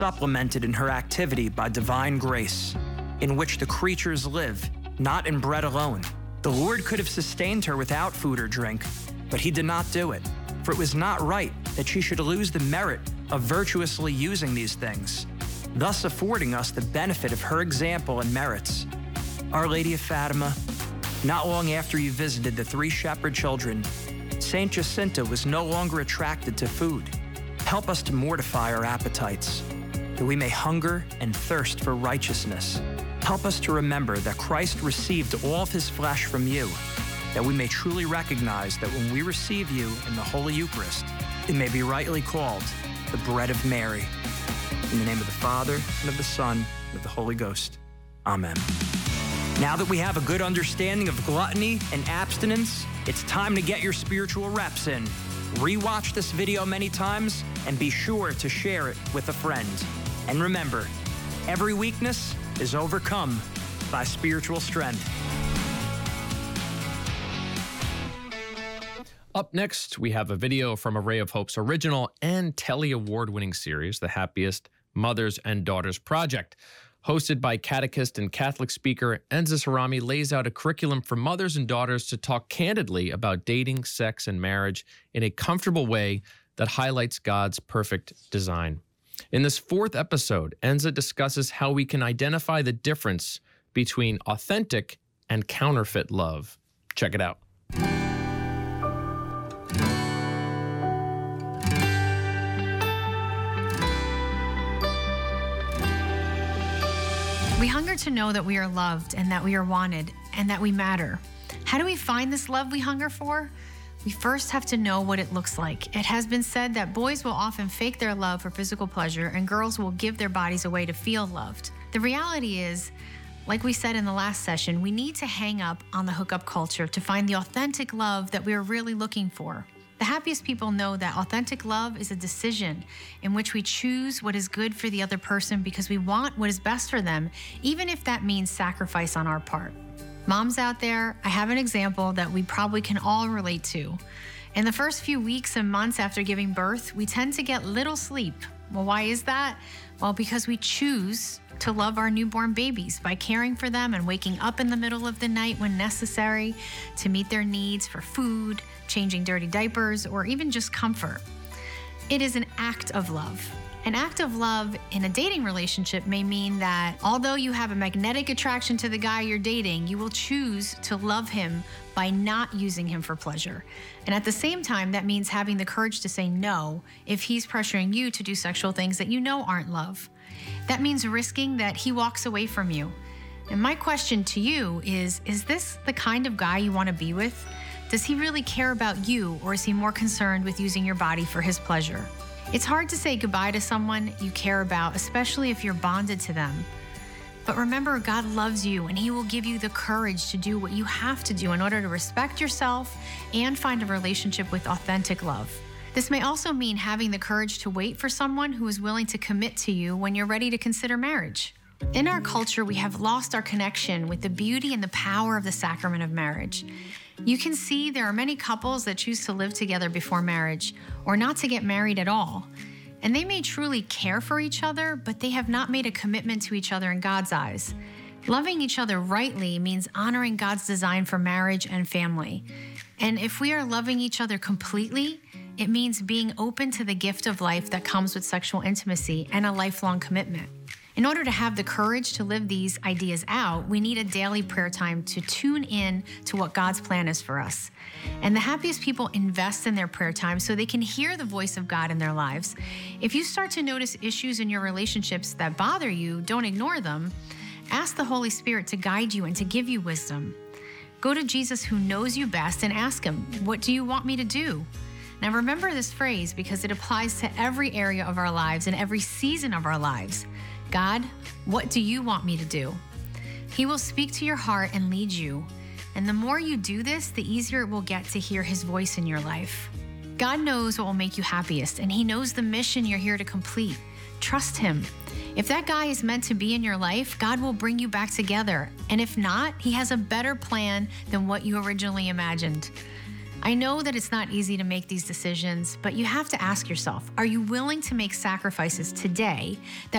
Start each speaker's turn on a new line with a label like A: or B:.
A: supplemented in her activity by divine grace, in which the creatures live, not in bread alone. The Lord could have sustained her without food or drink, but he did not do it, for it was not right that she should lose the merit of virtuously using these things, thus affording us the benefit of her example and merits. Our Lady of Fatima, not long after you visited the 3 shepherd children, Saint Jacinta was no longer attracted to food. Help us to mortify our appetites, that we may hunger and thirst for righteousness. Help us to remember that Christ received all of his flesh from you, that we may truly recognize that when we receive you in the Holy Eucharist, it may be rightly called the bread of Mary. In the name of the Father, and of the Son, and of the Holy Ghost. Amen. Now that we have a good understanding of gluttony and abstinence, it's time to get your spiritual reps in. Rewatch this video many times and be sure to share it with a friend. And remember, every weakness is overcome by spiritual strength.
B: Up next, we have a video from A Ray of Hope's original and Telly Award-winning series, The Happiest Mothers and Daughters Project. Hosted by catechist and Catholic speaker Enza Cerami, lays out a curriculum for mothers and daughters to talk candidly about dating, sex, and marriage in a comfortable way that highlights God's perfect design. In this 4th episode, Enza discusses how we can identify the difference between authentic and counterfeit love. Check it out.
C: We hunger to know that we are loved and that we are wanted and that we matter. How do we find this love we hunger for? We first have to know what it looks like. It has been said that boys will often fake their love for physical pleasure and girls will give their bodies away to feel loved. The reality is, like we said in the last session, we need to hang up on the hookup culture to find the authentic love that we are really looking for. The happiest people know that authentic love is a decision in which we choose what is good for the other person because we want what is best for them, even if that means sacrifice on our part. Moms out there, I have an example that we probably can all relate to. In the first few weeks and months after giving birth, we tend to get little sleep. Well, why is that? Well, because we choose to love our newborn babies by caring for them and waking up in the middle of the night when necessary to meet their needs for food, changing dirty diapers, or even just comfort. It is an act of love. An act of love in a dating relationship may mean that although you have a magnetic attraction to the guy you're dating, you will choose to love him by not using him for pleasure. And at the same time, that means having the courage to say no if he's pressuring you to do sexual things that you know aren't love. That means risking that he walks away from you. And my question to you is this the kind of guy you want to be with? Does he really care about you, or is he more concerned with using your body for his pleasure? It's hard to say goodbye to someone you care about, especially if you're bonded to them. But remember, God loves you, and he will give you the courage to do what you have to do in order to respect yourself and find a relationship with authentic love. This may also mean having the courage to wait for someone who is willing to commit to you when you're ready to consider marriage. In our culture, we have lost our connection with the beauty and the power of the sacrament of marriage. You can see there are many couples that choose to live together before marriage or not to get married at all. And they may truly care for each other, but they have not made a commitment to each other in God's eyes. Loving each other rightly means honoring God's design for marriage and family. And if we are loving each other completely, it means being open to the gift of life that comes with sexual intimacy and a lifelong commitment. In order to have the courage to live these ideas out, we need a daily prayer time to tune in to what God's plan is for us. And the happiest people invest in their prayer time so they can hear the voice of God in their lives. If you start to notice issues in your relationships that bother you, don't ignore them. Ask the Holy Spirit to guide you and to give you wisdom. Go to Jesus, who knows you best, and ask him, "What do you want me to do?" Now remember this phrase because it applies to every area of our lives and every season of our lives. God, what do you want me to do? He will speak to your heart and lead you. And the more you do this, the easier it will get to hear his voice in your life. God knows what will make you happiest, and he knows the mission you're here to complete. Trust him. If that guy is meant to be in your life, God will bring you back together. And if not, he has a better plan than what you originally imagined. I know that it's not easy to make these decisions, but you have to ask yourself, are you willing to make sacrifices today that